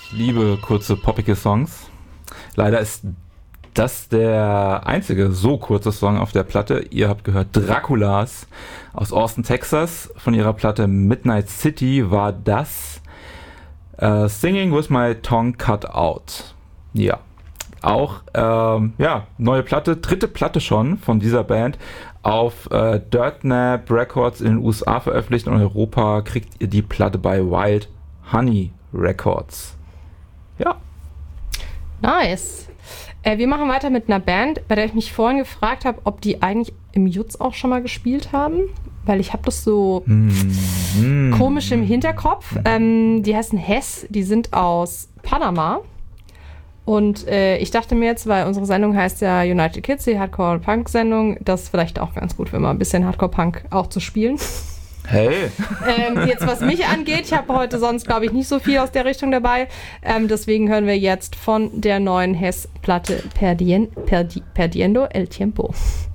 liebe kurze, poppige Songs. Leider ist das der einzige so kurze Song auf der Platte. Ihr habt gehört Draculas aus Austin, Texas. Von ihrer Platte Midnight City war das Singing with My Tongue Cut Out. Ja, auch neue Platte, dritte Platte schon von dieser Band. Auf Dirtnap Records in den USA veröffentlicht und in Europa kriegt ihr die Platte bei Wild Honey Records. Ja. Nice. Wir machen weiter mit einer Band, bei der ich mich vorhin gefragt habe, ob die eigentlich im Jutz auch schon mal gespielt haben, weil ich habe das so komisch im Hinterkopf. Die heißen Hess, die sind aus Panama. Und ich dachte mir jetzt, weil unsere Sendung heißt ja United Kids, die Hardcore-Punk-Sendung, das ist vielleicht auch ganz gut, wenn man ein bisschen Hardcore-Punk auch zu spielen. Hey! Jetzt, was mich angeht, ich habe heute sonst, glaube ich, nicht so viel aus der Richtung dabei. Deswegen hören wir jetzt von der neuen Hess-Platte Perdiendo el Tiempo.